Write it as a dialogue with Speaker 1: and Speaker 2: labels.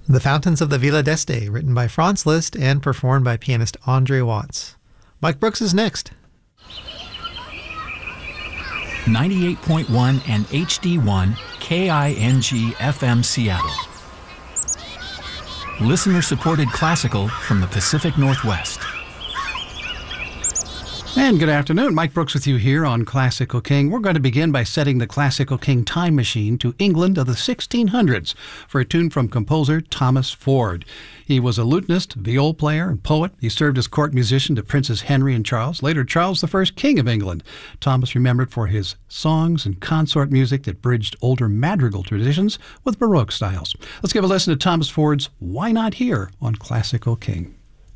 Speaker 1: The Fountains of the Villa d'Este, written by Franz Liszt and performed by pianist Andre Watts. Mike Brooks is next.
Speaker 2: 98.1 and HD1 KING FM Seattle. Listener-supported classical from the Pacific Northwest.
Speaker 3: And good afternoon. Mike Brooks with you here on Classical King. We're going to begin by setting the Classical King time machine to England of the 1600s for a tune from composer Thomas Ford. He was a lutenist, viol player, and poet. He served as court musician to Princes Henry and Charles, later Charles I, King of England. Thomas remembered for his songs and consort music that bridged older madrigal traditions with Baroque styles. Let's give a listen to Thomas Ford's Why Not Here on Classical King.